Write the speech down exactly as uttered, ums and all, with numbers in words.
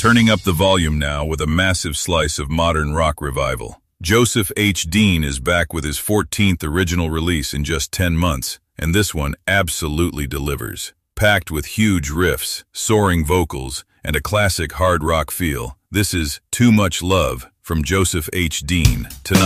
Turning up the volume now with a massive slice of modern rock revival. Joseph H. Dean is back with his fourteenth original release in just ten months, and this one absolutely delivers. Packed with huge riffs, soaring vocals, and a classic hard rock feel, this is Too Much Love from Joseph H. Dean. Tonight